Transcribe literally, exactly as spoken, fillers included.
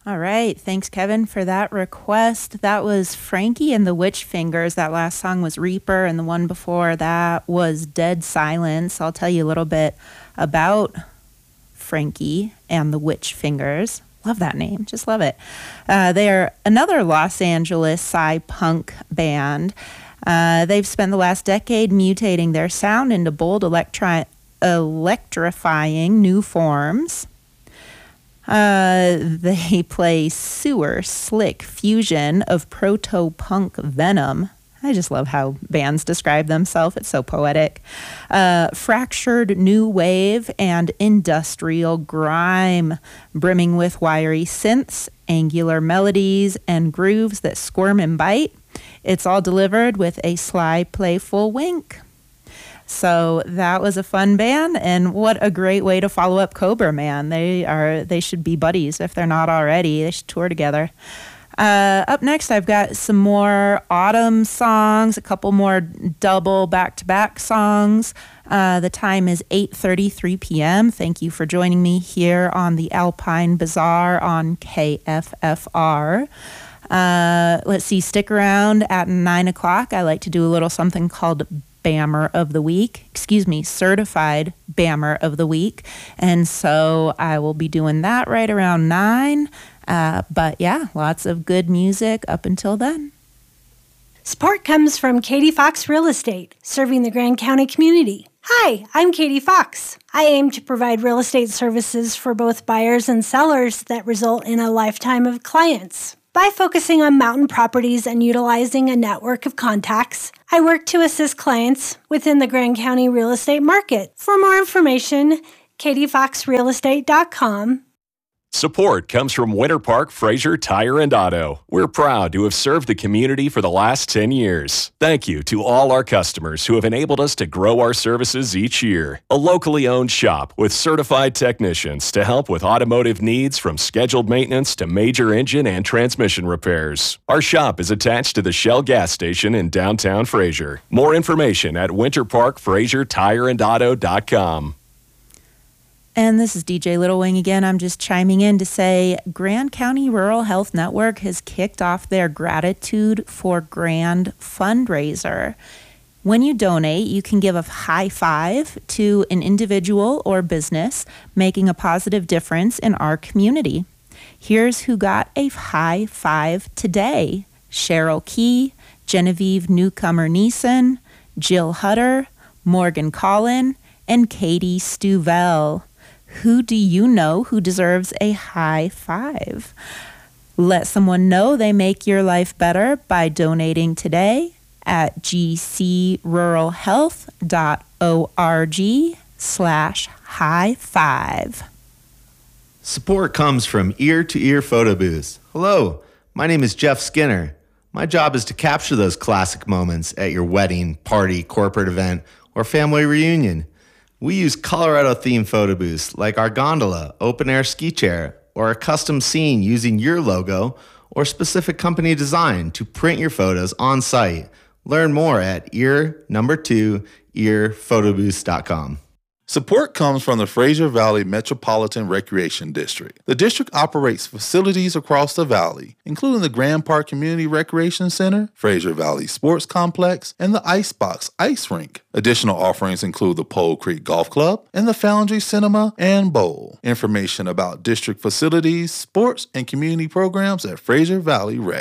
All right. Thanks, Kevin, for that request. That was Frankie and the Witch Fingers. That last song was Reaper, and the one before that was Dead Silence. I'll tell you a little bit about Frankie and the Witch Fingers. Love that name. Just love it. Uh, they are another Los Angeles sci-punk band. Uh, they've spent the last decade mutating their sound into bold electri- electrifying new forms. Uh, they play sewer slick fusion of proto-punk venom. I just love how bands describe themselves. It's so poetic. Uh, fractured new wave and industrial grime, brimming with wiry synths, angular melodies, and grooves that squirm and bite. It's all delivered with a sly, playful wink. So that was a fun band, and what a great way to follow up Cobra Man. They are they should be buddies if they're not already. They should tour together. Uh, up next, I've got some more autumn songs, a couple more double back-to-back songs. Uh, the time is eight thirty-three p.m. Thank you for joining me here on the Alpine Bazaar on K F F R. Uh, let's see, stick around at nine o'clock. I like to do a little something called Bammer of the Week, excuse me, Certified Bammer of the Week. And so I will be doing that right around nine. Uh, but yeah, lots of good music up until then. Support comes from Katie Fox Real Estate, serving the Grand County community. Hi, I'm Katie Fox. I aim to provide real estate services for both buyers and sellers that result in a lifetime of clients. By focusing on mountain properties and utilizing a network of contacts, I work to assist clients within the Grand County real estate market. For more information, katie fox real estate dot com. Support comes from Winter Park Fraser Tire and Auto. We're proud to have served the community for the last ten years. Thank you to all our customers who have enabled us to grow our services each year. A locally owned shop with certified technicians to help with automotive needs from scheduled maintenance to major engine and transmission repairs. Our shop is attached to the Shell gas station in downtown Fraser. More information at winter park fraser tire and auto dot com. And this is D J Little Wing again. I'm just chiming in to say Grand County Rural Health Network has kicked off their Gratitude for Grand fundraiser. When you donate, you can give a high five to an individual or business making a positive difference in our community. Here's who got a high five today: Cheryl Key, Genevieve Newcomer Neeson, Jill Hutter, Morgan Collin, and Katie Stuvell. Who do you know who deserves a high five? Let someone know they make your life better by donating today at gcruralhealth.org slash high five. Support comes from Ear to Ear Photo Booths. Hello, my name is Jeff Skinner. My job is to capture those classic moments at your wedding, party, corporate event, or family reunion. We use Colorado-themed photo booths like our gondola, open-air ski chair, or a custom scene using your logo or specific company design to print your photos on site. Learn more at ear number two ear photo booths dot com. Support comes from the Fraser Valley Metropolitan Recreation District. The district operates facilities across the valley, including the Grand Park Community Recreation Center, Fraser Valley Sports Complex, and the Icebox Ice Rink. Additional offerings include the Pole Creek Golf Club and the Foundry Cinema and Bowl. Information about district facilities, sports, and community programs at Fraser Valley Rec.